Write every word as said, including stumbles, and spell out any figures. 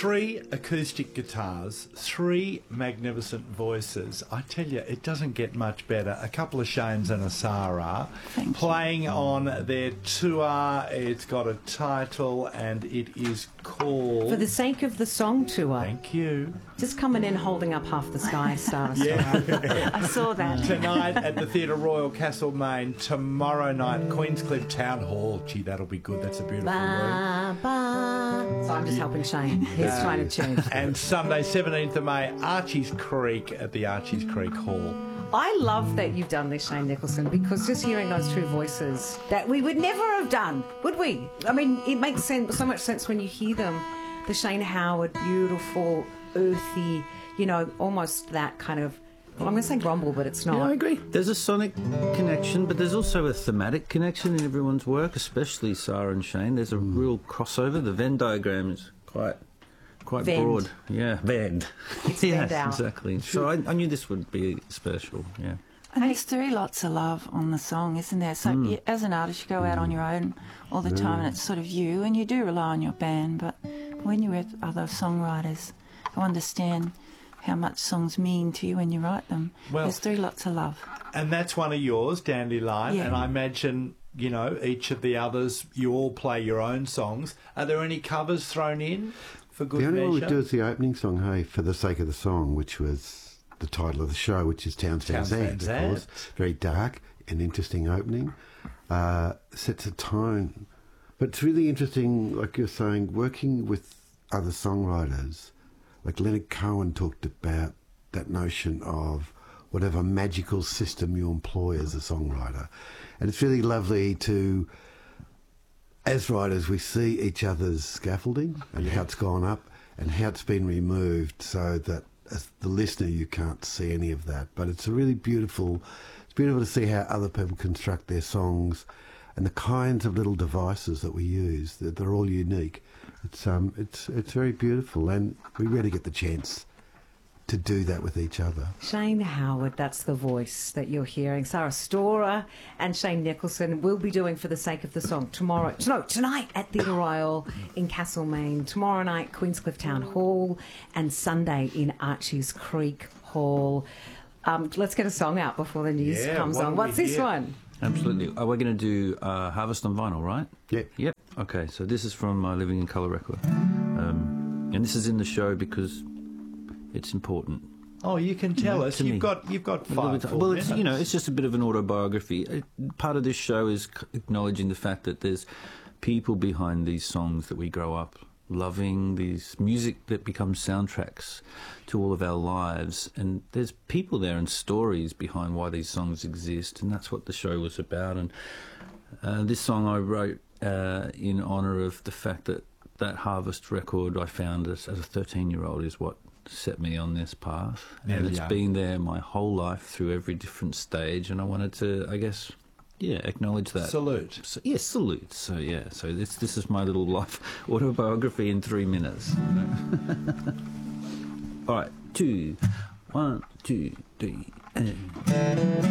Three acoustic guitars, three magnificent voices. I tell you, it doesn't get much better. A couple of Shanes and a Sarah Thank playing you. on their tour. It's got a title and it is called... For the Sake of the Song tour. Thank you. Just coming in holding up half the sky, Star. Yeah. I saw that. Tonight at the Theatre Royal, Castlemaine. Tomorrow night, Queenscliff Town Hall. Gee, that'll be good. That's a beautiful room. Ba, ba. So I'm just helping Shane. He's trying to tune. And Sunday, seventeenth of May, Archie's Creek at the Archie's Creek Hall. I love that you've done this, Shane Nicholson, because just hearing those two voices that we would never have done, would we? I mean, it makes sense, so much sense when you hear them. The Shane Howard, beautiful, earthy, you know, almost that kind of, well, I'm going to say grumble, but it's not. Yeah, I agree. There's a sonic connection, but there's also a thematic connection in everyone's work, especially Sarah and Shane. There's a real crossover. The Venn diagram is quite... Quite Vend. broad, yeah. Vend. It's yes, vend out. exactly. So I, I knew this would be special, yeah. And there's three lots of love on the song, isn't there? So Mm. you, as an artist, you go out on your own all the time, and it's sort of you, and you do rely on your band. But when you're with other songwriters, who understand how much songs mean to you when you write them, Well- there's three lots of love. And that's one of yours, Dandelion, Yeah. and I imagine, you know, each of the others, you all play your own songs. Are there any covers thrown in for good The only measure? one we do is the opening song, hey, For the Sake of the Song, which was the title of the show, which is Towns Van Towns Van Zandt, of Zandt. course. Very dark and interesting opening. Uh, sets a tone. But it's really interesting, like you're saying, working with other songwriters. Like Leonard Cohen talked about that notion of whatever magical system you employ as a songwriter. And it's really lovely to... As writers, we see each other's scaffolding and how it's gone up and how it's been removed, so that as the listener you can't see any of that. But it's a really beautiful, it's beautiful to see how other people construct their songs and the kinds of little devices that we use. They're, they're all unique. It's um, it's it's very beautiful, and we really get the chance to do that with each other. Shane Howard, that's the voice that you're hearing. Sarah Storer and Shane Nicholson will be doing For the Sake of the Song tomorrow, no, tonight at Theatre Royal in Castlemaine, tomorrow night Queenscliff Town Hall, and Sunday in Archie's Creek Hall. Um, let's get a song out before the news Yeah, comes what on. do What's we this hear? one? Absolutely. Are we going to do uh, Harvest on Vinyl, right? Yeah. Yep. Okay, so this is from my Living in Colour record. Um, and this is in the show because it's important. Oh, you can tell Yeah, us. to You've me. got you've got A little five bit- full well, it's, you know, minutes. it's just a bit of an autobiography. Uh, Part of this show is c- acknowledging the fact that there's people behind these songs that we grow up loving, these music that becomes soundtracks to all of our lives, and there's people there and stories behind why these songs exist, and that's what the show was about. And uh, this song I wrote uh, in honour of the fact that that Harvest record I found as, as a thirteen-year-old is what set me on this path, There and we it's are. been there my whole life through every different stage, and I wanted to, I guess, yeah, acknowledge that. Salute. So, yes, salute. So yeah, so this this is my little life autobiography in three minutes. All right, two, one, two, three, and.